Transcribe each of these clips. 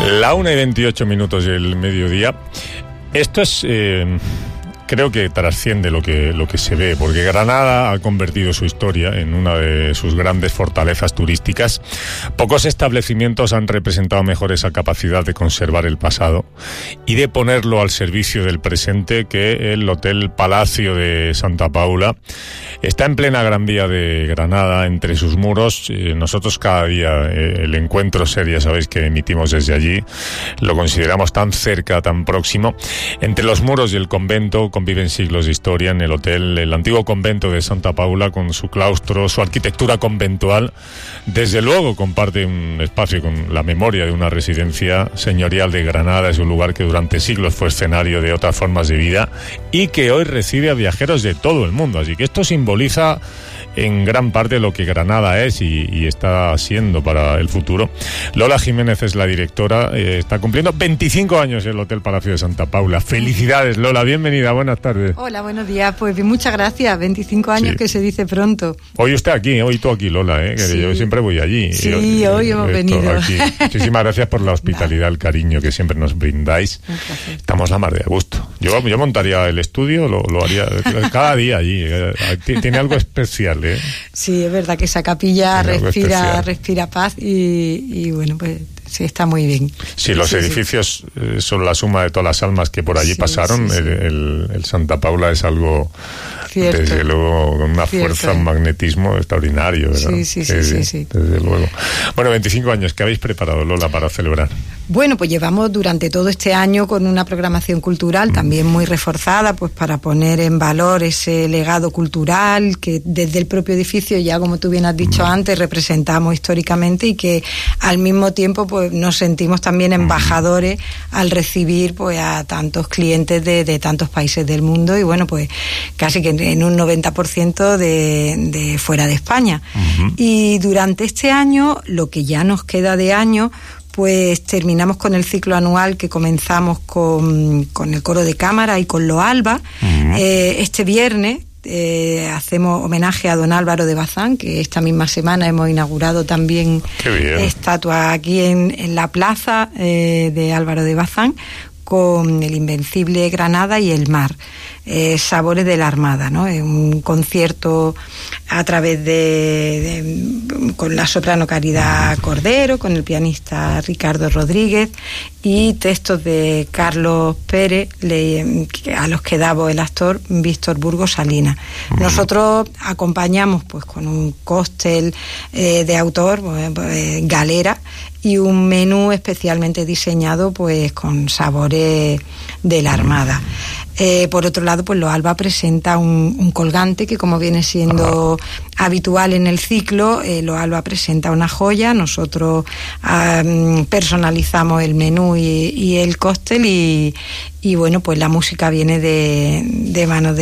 La 1:28 del mediodía. Esto es, creo que trasciende lo que se ve, porque Granada ha convertido su historia en una de sus grandes fortalezas turísticas. Pocos establecimientos han representado mejor esa capacidad de conservar el pasado y de ponerlo al servicio del presente que el Hotel Palacio de Santa Paula. Está en plena Gran Vía de Granada, entre sus muros. Nosotros cada día el Encuentro Ser, ya sabéis que emitimos desde allí, lo consideramos tan cerca, tan próximo. Entre los muros y el convento conviven siglos de historia. En el hotel, el antiguo convento de Santa Paula, con su claustro, su arquitectura conventual, desde luego comparte un espacio con la memoria de una residencia señorial de Granada. Es un lugar que durante siglos fue escenario de otras formas de vida y que hoy recibe a viajeros de todo el mundo. Así que esto simboliza en gran parte lo que Granada es y está siendo para el futuro. Lola Jiménez es la directora, está cumpliendo 25 años el Hotel Palacio de Santa Paula. Felicidades, Lola, bienvenida, buenas tardes. Hola, buenos días, pues muchas gracias, 25 años, sí. Que se dice pronto. Hoy usted aquí, hoy tú aquí, Lola, que sí. Yo siempre voy allí. Sí, hoy hemos venido. Aquí. Muchísimas gracias por la hospitalidad, el cariño que siempre nos brindáis. Estamos la mar de a gusto. Yo montaría el estudio, lo haría cada día allí. Tiene algo especial, ¿eh? Sí, es verdad que esa capilla respira paz y bueno, pues sí, está muy bien. Sí, los edificios son la suma de todas las almas que por allí pasaron. Sí. El Santa Paula es algo, cierto, desde luego, con una fuerza, un magnetismo extraordinario, ¿verdad? Sí. Desde luego. Bueno, 25 años, ¿qué habéis preparado, Lola, para celebrar? Bueno, pues llevamos durante todo este año con una programación cultural también muy reforzada, pues para poner en valor ese legado cultural que desde el propio edificio, ya como tú bien has dicho antes, representamos históricamente y que al mismo tiempo pues nos sentimos también embajadores al recibir pues a tantos clientes de tantos países del mundo y bueno, pues casi que en un 90% de fuera de España. Y durante este año, lo que ya nos queda de año, pues terminamos con el ciclo anual que comenzamos con el coro de cámara y con Lo Alba. Este viernes hacemos homenaje a don Álvaro de Bazán, que esta misma semana hemos inaugurado también estatua aquí en la plaza de Álvaro de Bazán, con el Invencible Granada y el mar, Sabores de la Armada, ¿no? Es un concierto a través con la soprano Caridad Cordero, con el pianista Ricardo Rodríguez y textos de Carlos Pérez, a los que daba el actor Víctor Burgos Salinas. Nosotros acompañamos pues con un cóctel de autor, galera, y un menú especialmente diseñado pues con sabores de la Armada. Por otro lado, pues Lo Alba presenta un colgante que, como viene siendo habitual en el ciclo, Lo Alba presenta una joya. Nosotros personalizamos el menú y el cóctel y bueno, pues la música viene de mano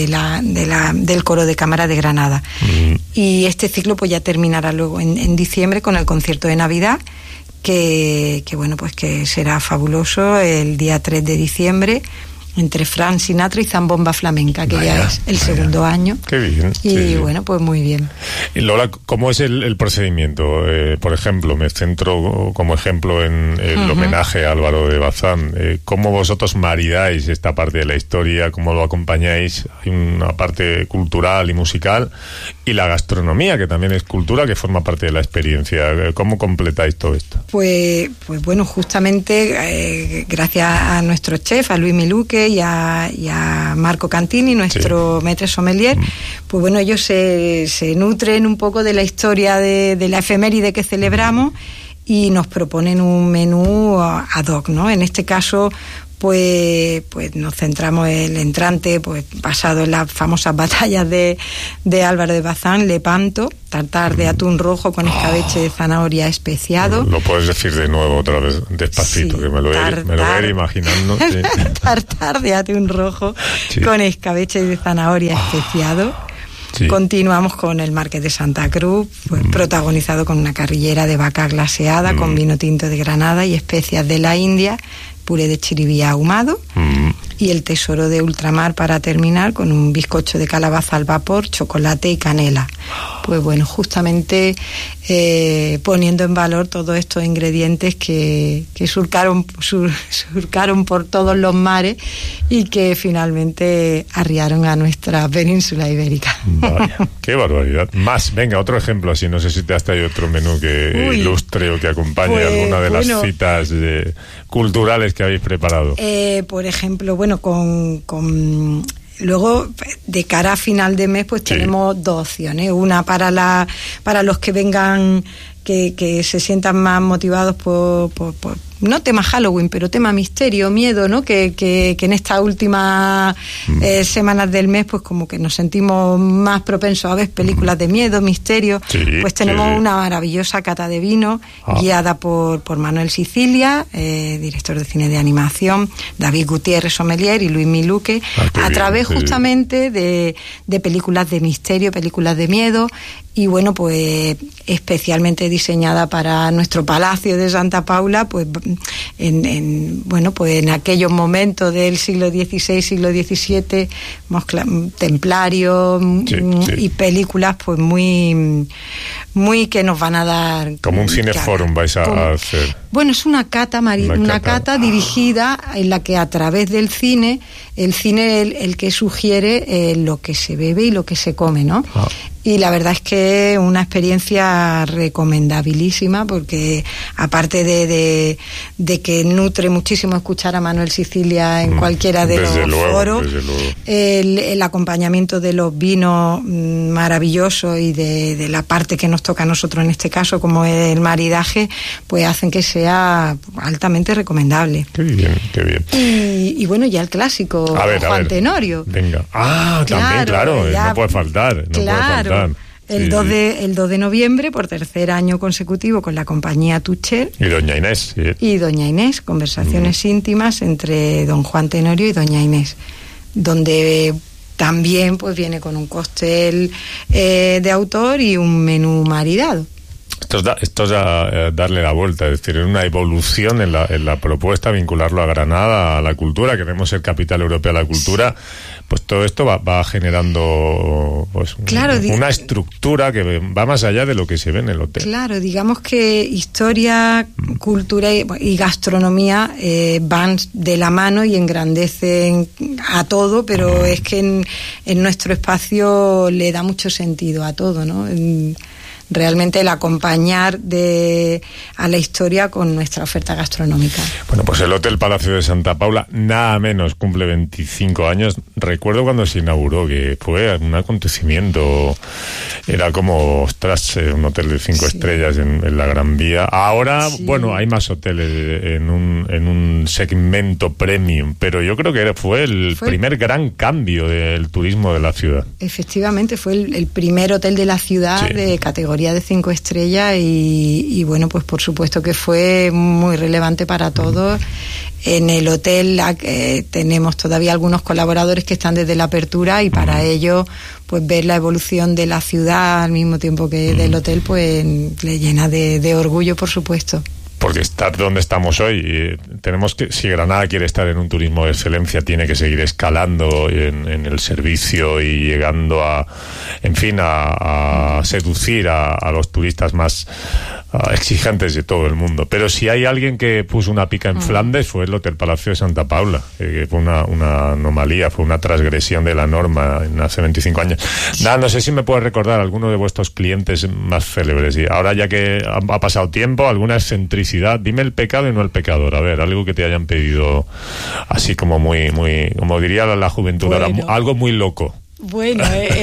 del coro de cámara de Granada. Y este ciclo pues ya terminará luego en diciembre con el concierto de Navidad, que bueno, pues que será fabuloso el día 3 de diciembre, entre Frank Sinatra y Zambomba Flamenca, que ya es el segundo año. Qué bien. Y bueno, pues muy bien. Y Lola, ¿cómo es el procedimiento? Por ejemplo, me centro como ejemplo en el homenaje a Álvaro de Bazán. ¿Cómo vosotros maridáis esta parte de la historia? ¿Cómo lo acompañáis? Hay una parte cultural y musical, y la gastronomía, que también es cultura, que forma parte de la experiencia. ¿Cómo completáis todo esto? Pues bueno, justamente gracias a nuestro chef, a Luis Miluque, y a Marco Cantini, nuestro maître sommelier, pues bueno, ellos se nutren un poco de la historia de la efeméride que celebramos y nos proponen un menú ad hoc, ¿no? En este caso, pues nos centramos en el entrante, pues basado en las famosas batallas de Álvaro de Bazán, Lepanto, tartar de atún rojo con escabeche de zanahoria especiado. Lo puedes decir de nuevo otra vez, despacito, que me lo voy a ir imaginando. Sí. Tartar de atún rojo con escabeche de zanahoria especiado. Sí. Continuamos con el Marqués de Santa Cruz, pues protagonizado con una carrillera de vaca glaseada con vino tinto de Granada y especias de la India, puré de chiribí ahumado y el tesoro de ultramar para terminar con un bizcocho de calabaza al vapor, chocolate y canela. pues bueno, justamente poniendo en valor todos estos ingredientes que surcaron por todos los mares y que finalmente arriaron a nuestra península ibérica. Vaya, qué barbaridad. Más, venga, otro ejemplo así, no sé si te has traído otro menú que ilustre o que acompañe alguna de las citas culturales que habéis preparado. Por ejemplo, bueno, luego, de cara a final de mes, pues tenemos dos opciones. Una para los que vengan, que se sientan más motivados por no tema Halloween, pero tema misterio, miedo, ¿no? Que en estas últimas semanas del mes, pues como que nos sentimos más propensos a ver películas de miedo, misterio. Pues tenemos una maravillosa cata de vino guiada por Manuel Sicilia, director de cine de animación, David Gutiérrez Sommelier y Luis Miluque, a través justamente de películas de misterio, películas de miedo, y bueno, pues especialmente diseñada para nuestro Palacio de Santa Paula, pues en aquellos momentos del siglo XVI, siglo XVII, templarios y películas pues muy que nos van a dar... Como un cineforum vais a hacer. Bueno, es una cata, una cata dirigida en la que a través del cine, el que sugiere lo que se bebe y lo que se come, ¿no? Y la verdad es que es una experiencia recomendabilísima, porque aparte de que nutre muchísimo escuchar a Manuel Sicilia en cualquiera de los foros, el acompañamiento de los vinos maravillosos y de la parte que nos toca a nosotros en este caso, como es el maridaje, pues hacen que sea altamente recomendable. Qué bien, qué bien. Y bueno, ya el clásico, Juan Tenorio. Venga. También, claro, no puede faltar. El 2 de noviembre, por tercer año consecutivo, con la compañía Tucher. Y doña Inés. Sí. Y doña Inés, conversaciones íntimas entre don Juan Tenorio y doña Inés, donde también pues viene con un cóctel de autor y un menú maridado. Esto es darle la vuelta, es decir, una evolución en la propuesta, vincularlo a Granada, a la cultura. Queremos ser capital europea de la cultura. Pues todo esto va generando pues una estructura que va más allá de lo que se ve en el hotel. Claro, digamos que historia, cultura y gastronomía van de la mano y engrandecen a todo, pero es que en nuestro espacio le da mucho sentido a todo, ¿no? Realmente el acompañar a la historia con nuestra oferta gastronómica. Bueno, pues el Hotel Palacio de Santa Paula, nada menos, cumple 25 años. Recuerdo cuando se inauguró, que fue un acontecimiento. Era como, un hotel de 5 estrellas en la Gran Vía. Ahora, bueno, hay más hoteles en un segmento premium, pero yo creo que fue el primer gran cambio del turismo de la ciudad. Efectivamente, fue el primer hotel de la ciudad de categoría de 5 estrellas y bueno, pues por supuesto que fue muy relevante para todos. En el hotel tenemos todavía algunos colaboradores que están desde la apertura y para ello pues ver la evolución de la ciudad al mismo tiempo que del hotel pues le llena de orgullo, por supuesto. Porque estar donde estamos hoy, si Granada quiere estar en un turismo de excelencia, tiene que seguir escalando en el servicio y llegando a seducir a los turistas más exigentes de todo el mundo. Pero si hay alguien que puso una pica en Flandes, fue el Hotel Palacio de Santa Paula, que fue una anomalía, fue una transgresión de la norma hace 25 años. Nada, no sé si me puedes recordar alguno de vuestros clientes más célebres. Y ahora, ya que ha pasado tiempo, alguna excentricidad. Dime el pecado y no el pecador. A ver, algo que te hayan pedido así como muy, como diría la juventud ahora, algo muy loco. Bueno,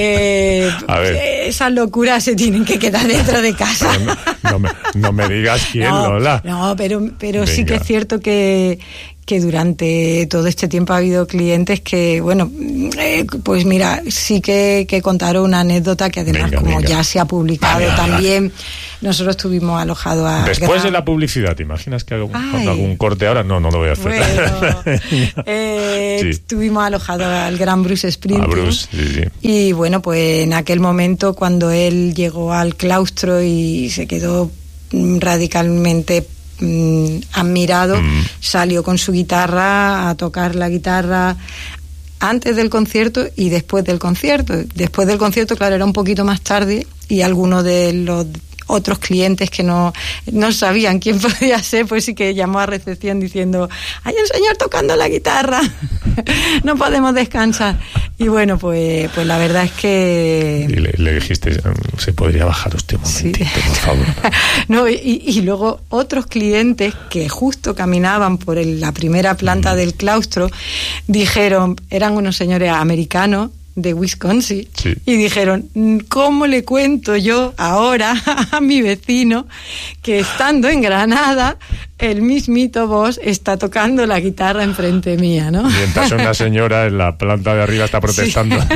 esas locuras se tienen que quedar dentro de casa. No me digas quién, Lola. No, pero sí que es cierto que durante todo este tiempo ha habido clientes que, bueno, pues mira, sí que contaron una anécdota que además ya se ha publicado también. Nosotros estuvimos alojados a... Después de la publicidad, ¿te imaginas que hago algún corte ahora? No lo voy a hacer. Bueno, estuvimos alojados al gran Bruce Springsteen. Sí. Y bueno, pues en aquel momento cuando él llegó al claustro y se quedó radicalmente admirado, salió con su guitarra a tocar la guitarra antes del concierto y después del concierto. Después del concierto, claro, era un poquito más tarde y algunos de los otros clientes que no sabían quién podía ser, pues sí que llamó a recepción diciendo: hay un señor tocando la guitarra, no podemos descansar. Y bueno, pues la verdad es que... Y le dijiste: ¿se podría bajar usted un momentito, sí, por favor? No, y luego otros clientes que justo caminaban por la primera planta del claustro dijeron, eran unos señores americanos de Wisconsin, sí, y dijeron: ¿cómo le cuento yo ahora a mi vecino que estando en Granada el mismito Bosch está tocando la guitarra enfrente mía, ¿no? Mientras una señora en la planta de arriba está protestando. Sí.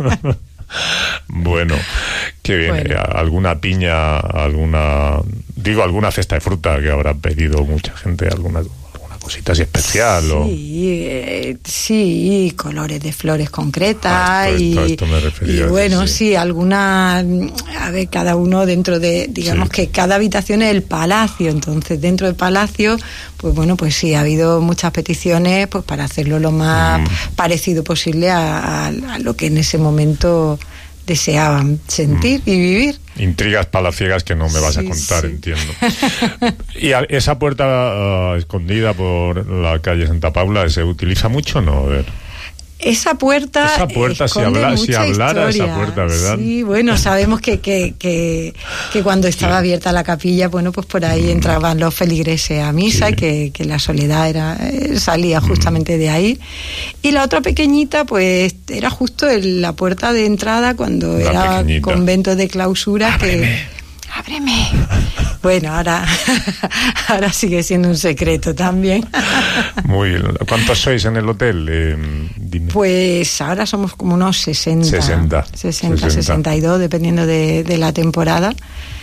Bueno, qué bien. Bueno. ¿Alguna piña, alguna cesta de fruta que habrá pedido mucha gente, alguna cosita así especial? Sí, sí, colores de flores concretas. Esto me refería. Y bueno, sí, algunas, a ver, cada uno dentro de, digamos, sí, que cada habitación es el palacio, entonces dentro del palacio, pues bueno, pues sí, ha habido muchas peticiones pues para hacerlo lo más parecido posible a lo que en ese momento deseaban sentir y vivir. Intrigas palaciegas que no me vas a contar, sí. Entiendo. ¿Y esa puerta escondida por la calle Santa Paula se utiliza mucho o no? A ver. Esa puerta si hablara historia. Esa puerta, ¿verdad? Sí, bueno, sabemos que cuando estaba abierta la capilla, bueno, pues por ahí entraban los feligreses a misa, sí, que la soledad salía justamente de ahí. Y la otra pequeñita, pues era justo en la puerta de entrada cuando era pequeñita. Convento de clausura. ¡Ábreme! Bueno, ahora sigue siendo un secreto también. Muy bien. ¿Cuántos sois en el hotel? Dime. Pues ahora somos como unos 60, 62, dependiendo de la temporada.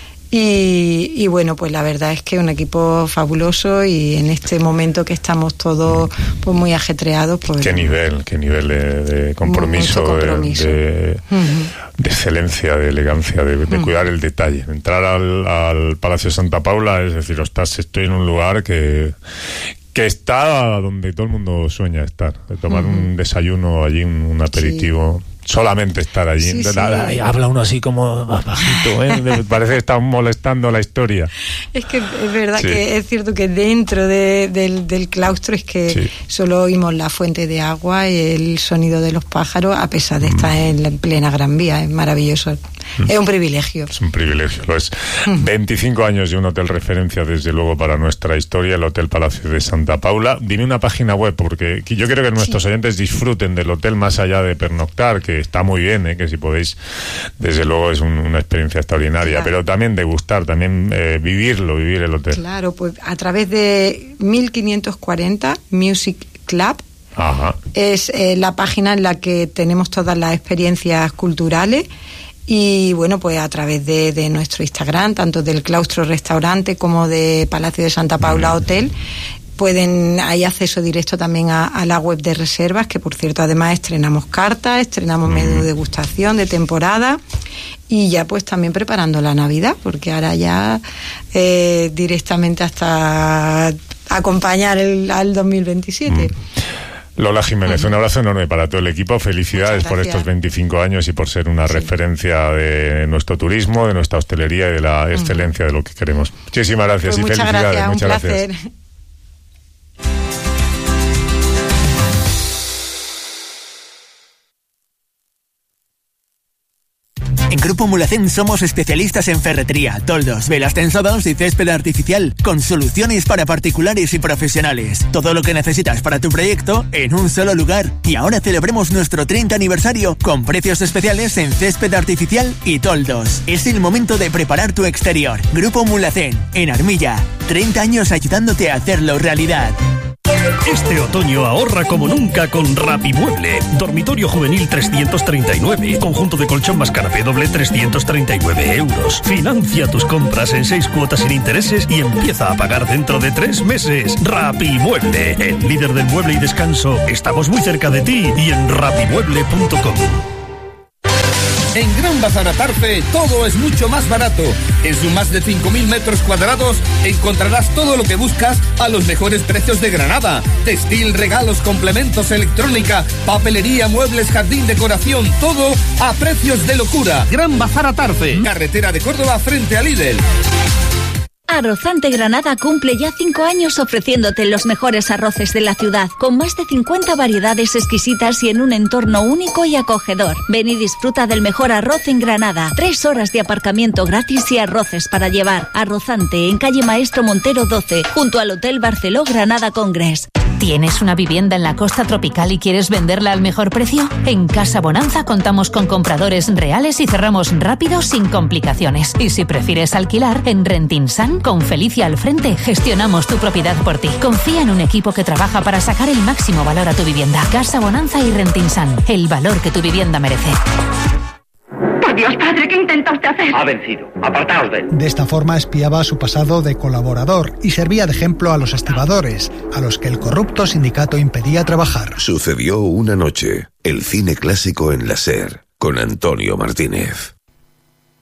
Y bueno, pues la verdad es que un equipo fabuloso, y en este momento que estamos todos pues muy ajetreados, pues qué nivel de compromiso, de excelencia, de elegancia, de cuidar el detalle. Entrar al Palacio Santa Paula, es decir, estoy en un lugar que está donde todo el mundo sueña estar, de tomar un desayuno allí, un aperitivo. Sí. Solamente estar allí. Sí. Habla uno así como bajito, parece que está molestando la historia. Es que es verdad, sí, que es cierto que dentro del claustro es que solo oímos la fuente de agua y el sonido de los pájaros, a pesar de estar en plena Gran Vía. Es maravilloso. Es un privilegio. Es un privilegio, lo es. 25 años de un hotel referencia, desde luego, para nuestra historia, el Hotel Palacio de Santa Paula. Dime una página web, porque yo quiero que nuestros oyentes disfruten del hotel más allá de pernoctar, que está muy bien, que si podéis, desde luego es una experiencia extraordinaria, claro, pero también degustar, también vivir el hotel. Claro, pues a través de 1540 Music Club. Ajá. Es la página en la que tenemos todas las experiencias culturales. Y bueno, pues a través de nuestro Instagram, tanto del Claustro Restaurante como de Palacio de Santa Paula Hotel, hay acceso directo también a la web de reservas, que por cierto además estrenamos cartas, estrenamos menú de degustación de temporada, y ya pues también preparando la Navidad, porque ahora ya directamente hasta acompañar al 2027. Lola Jiménez, un abrazo enorme para todo el equipo. Felicidades por estos 25 años y por ser una referencia de nuestro turismo, de nuestra hostelería y de la excelencia de lo que queremos. Muchísimas gracias, pues y felicidades. Muchas gracias. En Grupo Mulhacén somos especialistas en ferretería, toldos, velas tensadas y césped artificial, con soluciones para particulares y profesionales. Todo lo que necesitas para tu proyecto en un solo lugar. Y ahora celebremos nuestro 30 aniversario con precios especiales en césped artificial y toldos. Es el momento de preparar tu exterior. Grupo Mulhacén, en Armilla. 30 años ayudándote a hacerlo realidad. Este otoño ahorra como nunca con Rapimueble. Dormitorio juvenil 339. Conjunto de colchón más canapé doble 339 euros. Financia tus compras en 6 cuotas sin intereses y empieza a pagar dentro de 3 meses. Rapimueble, el líder del mueble y descanso. Estamos muy cerca de ti y en rapimueble.com. En Gran Bazar Atarfe todo es mucho más barato. En sus más de 5.000 metros cuadrados encontrarás todo lo que buscas a los mejores precios de Granada. Textil, regalos, complementos, electrónica, papelería, muebles, jardín, decoración, todo a precios de locura. Gran Bazar Atarfe, carretera de Córdoba frente a Lidl. Arrozante Granada cumple ya 5 años ofreciéndote los mejores arroces de la ciudad, con más de 50 variedades exquisitas y en un entorno único y acogedor. Ven y disfruta del mejor arroz en Granada. 3 horas de aparcamiento gratis y arroces para llevar. Arrozante en calle Maestro Montero 12, junto al Hotel Barceló Granada Congress. ¿Tienes una vivienda en la costa tropical y quieres venderla al mejor precio? En Casa Bonanza contamos con compradores reales y cerramos rápido sin complicaciones. Y si prefieres alquilar, en Rentinsan, con Felicia al frente, gestionamos tu propiedad por ti. Confía en un equipo que trabaja para sacar el máximo valor a tu vivienda. Casa Bonanza y Rentinsan, el valor que tu vivienda merece. Por Dios, padre, ¿qué intenta usted hacer? Ha vencido. Apartaos de él. De esta forma espiaba su pasado de colaborador y servía de ejemplo a los estibadores, a los que el corrupto sindicato impedía trabajar. Sucedió una noche, el cine clásico en la SER, con Antonio Martínez.